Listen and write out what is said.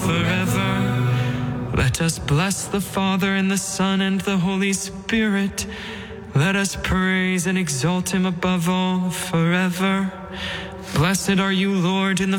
forever. Let us bless the Father and the Son and the Holy Spirit. Let us praise and exalt him above all forever. Blessed are you, Lord, in the